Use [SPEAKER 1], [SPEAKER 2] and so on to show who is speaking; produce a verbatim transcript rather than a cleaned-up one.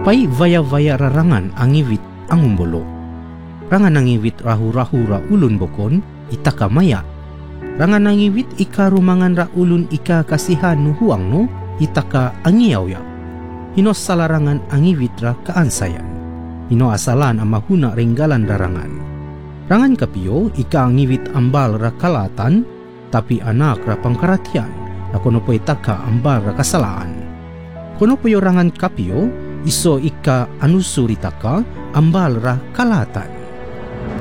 [SPEAKER 1] Pay vaya-vaya rarangan angivit angumbolo. Rangan angivit rahu-rahu ra ulun bokon ita kamaya. Rangan angivit ika rumangan ra ulun ika kasihan no huang no ita ka angiyaw ya. Hino salarangan angivit ra kaansayan. Hino asalan ang mahuna ringgalan darangan. Rangan kapiyo ika angivit ambal ra kalatan tapi anak ra pangkaratian na kuno po itaka ambal ra kasalaan. Kuno po rangan kapiyo iso ika anusuritaka ambal ra kalatan.